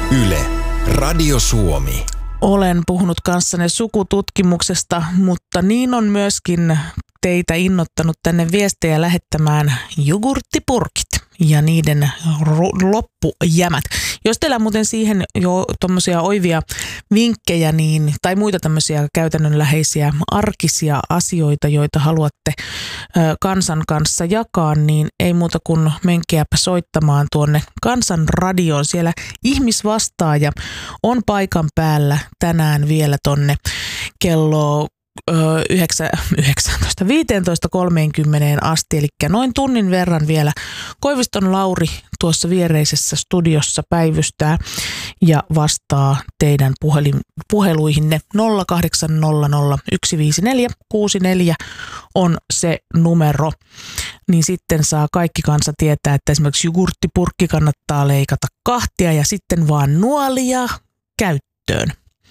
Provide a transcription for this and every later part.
Yle, Radio Suomi. Olen puhunut kanssanne sukututkimuksesta, mutta niin on myöskin teitä innottanut tänne viestejä lähettämään jogurttipurkit ja niiden loppujämät. Jos teillä on muuten siihen jo tommosia oivia vinkkejä tai muita tämmöisiä käytännönläheisiä arkisia asioita, joita haluatte kansan kanssa jakaa, niin ei muuta kuin menkääpä soittamaan tuonne Kansanradioon. Siellä ihmisvastaaja on paikan päällä tänään vielä tonne kello 15.30 asti, eli noin tunnin verran vielä Koiviston Lauri tuossa viereisessä studiossa päivystää ja vastaa teidän puheluihinne. 0800 154 64 on se numero, niin sitten saa kaikki kansa tietää, että esimerkiksi jogurttipurkki kannattaa leikata kahtia ja sitten vaan nuolia käyttöön.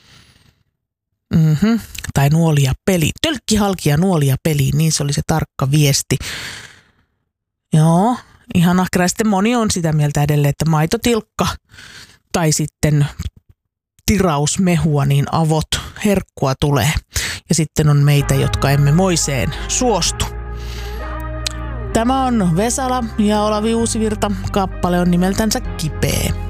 Tai nuolia peli. Tölkki halki ja nuolia peliin, niin se oli se tarkka viesti. Joo, ihan ahkera. Sitten moni on sitä mieltä edelleen, että maitotilkka tai sitten tirausmehua, niin avot herkkua tulee. Ja sitten on meitä, jotka emme moiseen suostu. Tämä on Vesala ja Olavi Uusivirta. Kappale on nimeltänsä Kipeä.